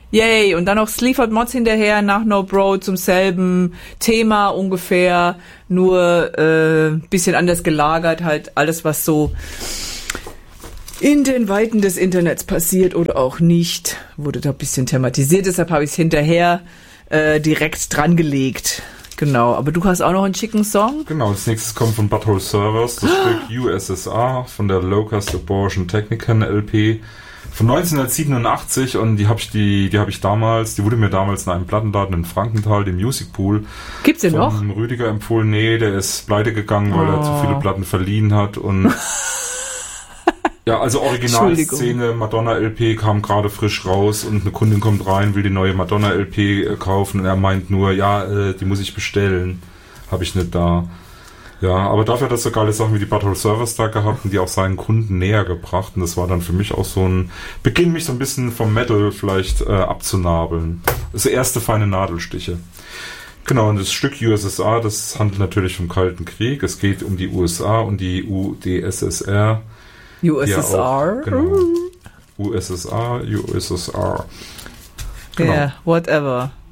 Yay, und dann noch Sleaford Mods hinterher nach No Bro zum selben Thema ungefähr, nur bisschen anders gelagert, halt alles, was so in den Weiten des Internets passiert oder auch nicht, wurde da ein bisschen thematisiert, deshalb habe ich es hinterher direkt dran gelegt. Genau, aber du hast auch noch einen schicken Song? Genau, das nächste kommt von Butthole Servers, das Stück USSR von der Locust Abortion Technican LP von 1987 und die wurde mir damals in einem Plattenladen in Frankenthal, dem Music Pool, gibt's den noch? Von Rüdiger empfohlen. Nee, der ist pleite gegangen, weil er zu viele Platten verliehen hat und ja, also Originalszene, Madonna-LP kam gerade frisch raus und eine Kundin kommt rein, will die neue Madonna-LP kaufen und er meint nur, ja, die muss ich bestellen. Habe ich nicht da. Ja, aber dafür hat er so geile Sachen wie die Butthole Service da gehabt und die auch seinen Kunden näher gebracht und das war dann für mich auch so ein Beginn, mich so ein bisschen vom Metal vielleicht abzunabeln. Das erste feine Nadelstiche. Genau, und das Stück USSR, das handelt natürlich vom Kalten Krieg. Es geht um die USA und die UdSSR. USSR. Auch, genau. USSR. Genau. Yeah, whatever.